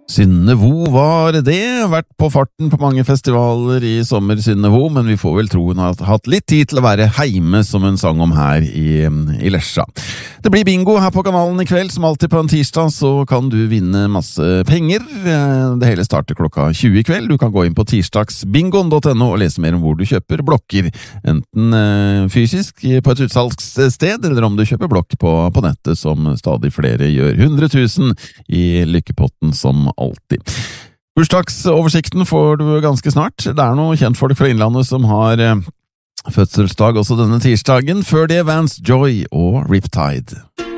Synnevo var det, vært på farten på mange festivaler i sommer, Synnevo, men vi får vel tro hun har hatt litt tid til å være heime, som hun sang om her i Lesja. Det blir bingo her på kanalen i kveld, som alltid på en tirsdag, så kan du vinne masse penger. Det hele starter klokka 20 i kveld. Du kan gå inn på tirsdagsbingoen.no og lese mer om hvor du kjøper blokker, enten fysisk på et utsalgssted, eller om du kjøper blokk på nettet, som stadig flere gjør. 100 000 i lykkepotten som alltid. Bursdagsoversikten får du ganske snart. Det noen kjentfolk fra Innlandet som har fødselsdag også denne tirsdagen. Før det Vance Joy og Riptide.